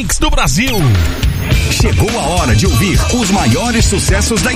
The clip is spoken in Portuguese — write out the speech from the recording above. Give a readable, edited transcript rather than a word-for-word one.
Mix do Brasil. Chegou a hora de ouvir os maiores sucessos da